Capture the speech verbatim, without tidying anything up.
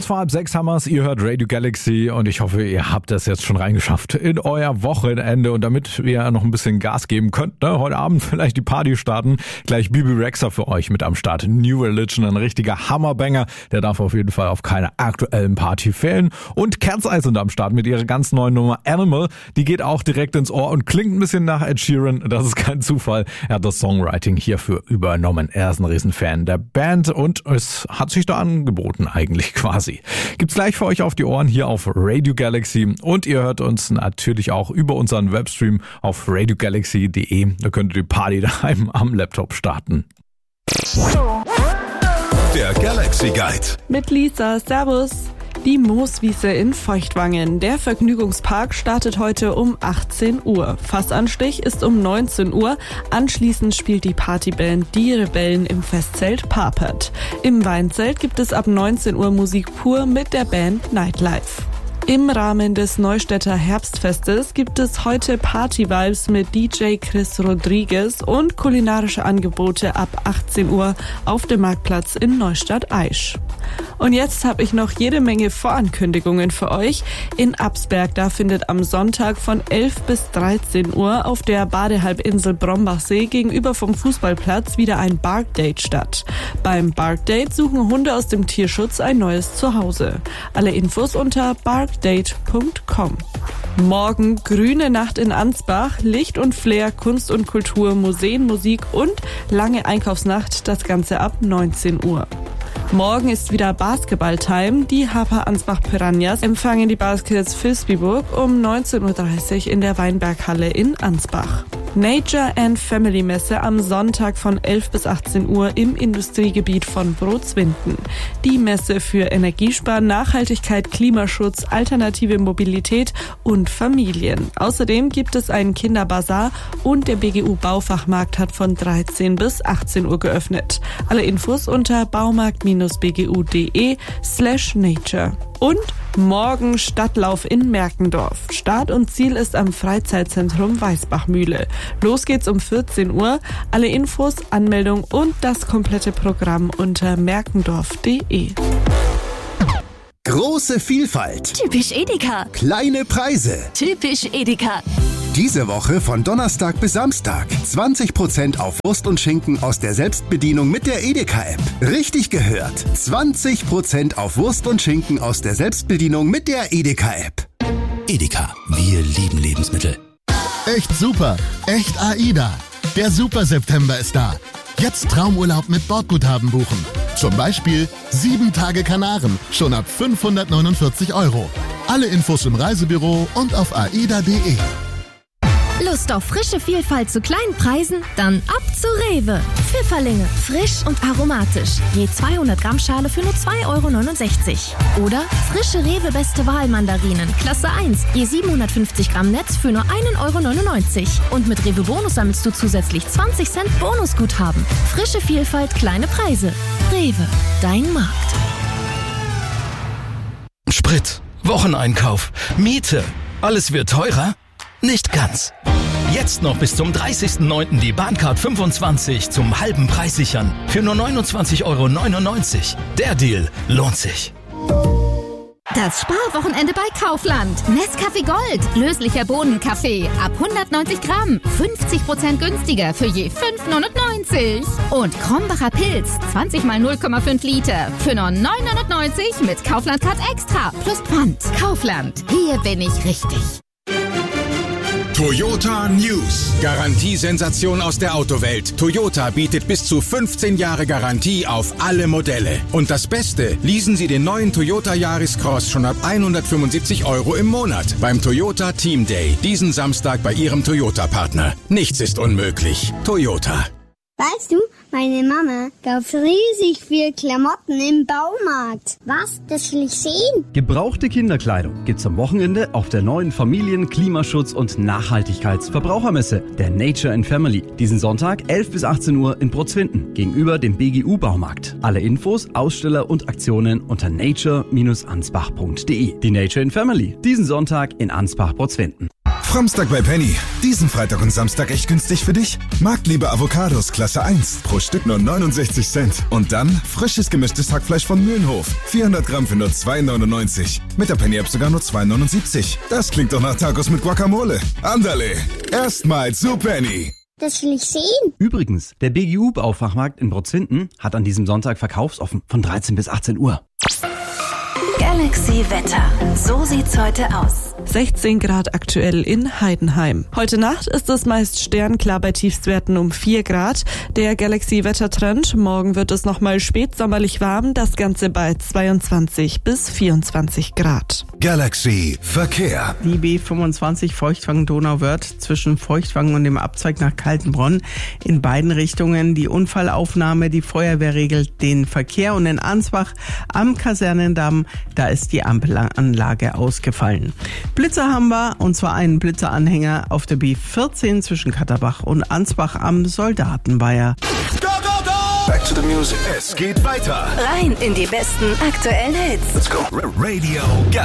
vor halb sechs haben wir's. Ihr hört Radio Galaxy und ich hoffe, ihr habt das jetzt schon reingeschafft in euer Wochenende. Und damit wir noch ein bisschen Gas geben könnt, ne, heute Abend vielleicht die Party starten, gleich Bibi Rexha für euch mit am Start. New Religion, ein richtiger Hammerbanger. Der darf auf jeden Fall auf keiner aktuellen Party fehlen. Und Cat's Eyes sind am Start mit ihrer ganz neuen Nummer Animal. Die geht auch direkt ins Ohr und klingt ein bisschen nach Ed Sheeran. Das ist kein Zufall. Er hat das Songwriting hierfür übernommen. Er ist ein Riesenfan der Band und es hat sich da angeboten eigentlich quasi. Gibt's gleich für euch auf die Ohren hier auf Radio Galaxy und ihr hört uns natürlich auch über unseren Webstream auf radio galaxy punkt de. Da könnt ihr die Party daheim am Laptop starten. Der Galaxy Guide mit Lisa, servus. Die Mooswiese in Feuchtwangen. Der Vergnügungspark startet heute um achtzehn Uhr. Fassanstich ist um neunzehn Uhr. Anschließend spielt die Partyband Die Rebellen im Festzelt Papert. Im Weinzelt gibt es ab neunzehn Uhr Musik pur mit der Band Nightlife. Im Rahmen des Neustädter Herbstfestes gibt es heute Party-Vibes mit D J Chris Rodriguez und kulinarische Angebote ab achtzehn Uhr auf dem Marktplatz in Neustadt-Aisch. Und jetzt habe ich noch jede Menge Vorankündigungen für euch. In Absberg, da findet am Sonntag von elf bis dreizehn Uhr auf der Badehalbinsel Brombachsee gegenüber vom Fußballplatz wieder ein Bark-Date statt. Beim Bark-Date suchen Hunde aus dem Tierschutz ein neues Zuhause. Alle Infos unter bark date punkt com. Morgen grüne Nacht in Ansbach, Licht und Flair, Kunst und Kultur, Museen, Musik und lange Einkaufsnacht, das Ganze ab neunzehn Uhr. Morgen ist wieder Basketball-Time. Die Hapa Ansbach Piranhas empfangen die Baskets Vilsbiburg um neunzehn Uhr dreißig in der Weinberghalle in Ansbach. Nature and Family Messe am Sonntag von elf bis achtzehn Uhr im Industriegebiet von Brotzwinden. Die Messe für Energiesparen, Nachhaltigkeit, Klimaschutz, alternative Mobilität und Familien. Außerdem gibt es einen Kinderbazar und der B G U Baufachmarkt hat von dreizehn bis achtzehn Uhr geöffnet. Alle Infos unter baumarkt-bgu.de slash nature. Und morgen Stadtlauf in Merkendorf. Start und Ziel ist am Freizeitzentrum Weißbachmühle. Los geht's um vierzehn Uhr. Alle Infos, Anmeldung und das komplette Programm unter merkendorf punkt de. Große Vielfalt. Typisch Edeka. Kleine Preise. Typisch Edeka. Diese Woche von Donnerstag bis Samstag. zwanzig Prozent auf Wurst und Schinken aus der Selbstbedienung mit der Edeka-App. Richtig gehört. zwanzig Prozent auf Wurst und Schinken aus der Selbstbedienung mit der Edeka-App. Edeka, wir lieben Lebensmittel. Echt super. Echt AIDA. Der Super September ist da. Jetzt Traumurlaub mit Bordguthaben buchen. Zum Beispiel sieben Tage Kanaren, schon ab fünfhundertneunundvierzig Euro. Alle Infos im Reisebüro und auf aida punkt de. Lust auf frische Vielfalt zu kleinen Preisen? Dann ab zu Rewe. Pfifferlinge, frisch und aromatisch. Je zweihundert Gramm Schale für nur zwei Euro neunundsechzig. Oder frische Rewe Beste Wahl Mandarinen, Klasse eins, je siebenhundertfünfzig Gramm Netz für nur ein Euro neunundneunzig. Und mit Rewe Bonus sammelst du zusätzlich zwanzig Cent Bonusguthaben. Frische Vielfalt, kleine Preise. Rewe, dein Markt. Sprit, Wocheneinkauf, Miete. Alles wird teurer? Nicht ganz. Jetzt noch bis zum dreißigsten neunten die Bahncard fünfundzwanzig zum halben Preis sichern. Für nur neunundzwanzig Euro neunundneunzig. Der Deal lohnt sich. Das Sparwochenende bei Kaufland. Nescafé Gold. Löslicher Bohnenkaffee. Ab hundertneunzig Gramm. fünfzig Prozent günstiger für je fünf neunundneunzig. Und Krombacher Pilz. zwanzig mal null Komma fünf Liter. Für nur neun neunundneunzig mit Kaufland Card Extra. Plus Pfand. Kaufland. Hier bin ich richtig. Toyota News. Garantiesensation aus der Autowelt. Toyota bietet bis zu fünfzehn Jahre Garantie auf alle Modelle. Und das Beste, leasen Sie den neuen Toyota Yaris Cross schon ab hundertfünfundsiebzig Euro im Monat beim Toyota Team Day. Diesen Samstag bei Ihrem Toyota-Partner. Nichts ist unmöglich. Toyota. Weißt du, meine Mama kauft riesig viel Klamotten im Baumarkt. Was? Das will ich sehen. Gebrauchte Kinderkleidung gibt's am Wochenende auf der neuen Familien-, Klimaschutz- und Nachhaltigkeitsverbrauchermesse, der Nature and Family. Diesen Sonntag elf bis achtzehn Uhr in Brotzwinden, gegenüber dem B G U-Baumarkt. Alle Infos, Aussteller und Aktionen unter nature Bindestrich ansbach punkt de. Die Nature and Family, diesen Sonntag in Ansbach-Brotzwinden. Samstag bei Penny. Diesen Freitag und Samstag echt günstig für dich? Marktliebe Avocados Klasse eins. Pro Stück nur neunundsechzig Cent. Und dann frisches gemischtes Hackfleisch von Mühlenhof. vierhundert Gramm für nur zwei neunundneunzig. Mit der Penny-App sogar nur zwei neunundsiebzig. Das klingt doch nach Tacos mit Guacamole. Andale. Erstmals zu Penny. Das will ich sehen. Übrigens, der B G U-Baufachmarkt in Brotzinten hat an diesem Sonntag verkaufsoffen von dreizehn bis achtzehn Uhr. Galaxy Wetter. So sieht's heute aus. sechzehn Grad aktuell in Heidenheim. Heute Nacht ist es meist sternklar bei Tiefstwerten um vier Grad. Der Galaxy-Wettertrend. Morgen wird es nochmal spätsommerlich warm. Das Ganze bei zweiundzwanzig bis vierundzwanzig Grad. Galaxy Verkehr. Die B fünfundzwanzig Feuchtwangen-Donauwörth zwischen Feuchtwangen und dem Abzweig nach Kaltenbronn. In beiden Richtungen die Unfallaufnahme. Die Feuerwehr regelt den Verkehr. Und in Ansbach am Kasernendamm, da ist die Ampelanlage ausgefallen. Blitzer haben wir, und zwar einen Blitzeranhänger auf der B vierzehn zwischen Katterbach und Ansbach am Soldatenweiher. Go, go, go! Back to the music. Es geht weiter. Rein in die besten aktuellen Hits. Let's go. Radio Galaxy.